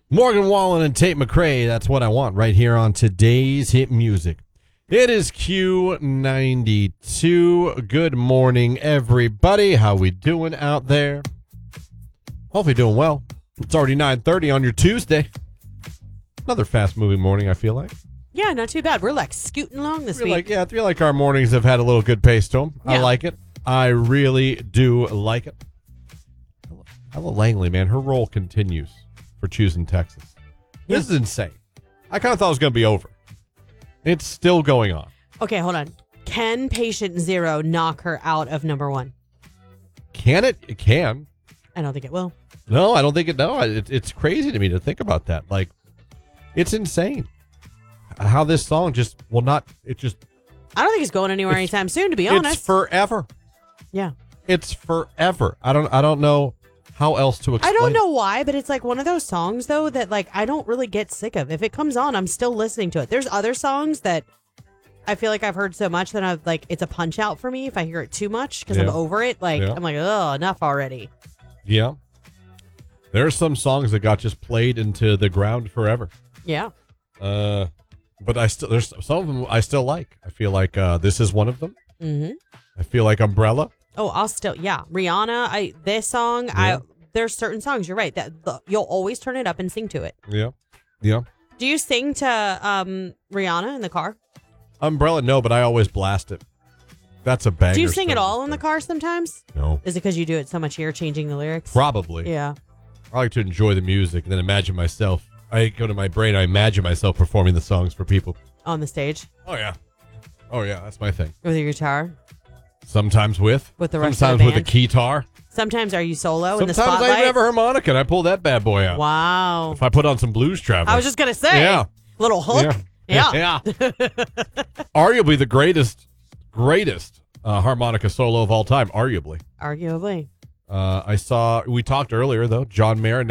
Morgan Wallen and Tate McRae, that's what I want right here on today's hit music. It is Q92. Good morning, everybody. How we doing out there? Hopefully doing well. It's already 9:30 on your Tuesday. Another fast-moving morning, I feel like. Yeah, not too bad. We're like scooting along this week. I feel like our mornings have had a little good pace to them. Yeah. I like it. I really do like it. Ella Langley, man, her role continues for choosing Texas. Yeah. This is insane. I kind of thought it was going to be over. It's still going on. Okay, hold on. Can Patient Zero knock her out of number one? Can it? It can. I don't think it will. No, I don't think it. No, it's crazy to me to think about that. Like, it's insane how this song just will not. It just. I don't think it's going anywhere anytime soon, to be honest. It's forever. Yeah. It's forever. I don't know how else to explain. I don't know why, but it's like one of those songs though that like I don't really get sick of. If it comes on, I'm still listening to it. There's other songs that I feel like I've heard so much that I've like it's a punch out for me if I hear it too much because I'm over it. Like I'm like, oh, enough already. Yeah. There are some songs that got just played into the ground forever. Yeah. But there's some of them I still like. I feel like this is one of them. Mm-hmm. I feel like Umbrella. Oh, Rihanna. This song. Yeah. There's certain songs. You're right that you'll always turn it up and sing to it. Yeah. Yeah. Do you sing to Rihanna in the car? Umbrella, no, but I always blast it. That's a banger. Do you sing it all in the car sometimes? No. Is it because you do it so much here, changing the lyrics? Probably. Yeah. I like to enjoy the music and then imagine myself. I go to my brain. I imagine myself performing the songs for people. On the stage? Oh, yeah. Oh, yeah. That's my thing. With your guitar? Sometimes with the rest of the sometimes band? with a guitar. Sometimes are you solo in the Sometimes spotlight? I have a harmonica and I pull that bad boy out. Wow. If I put on some Blues Traveler. I was just going to say. Yeah. Little hook. Yeah. Yeah. Arguably the greatest harmonica solo of all time. Arguably. Arguably. We talked earlier, though, John Mayer.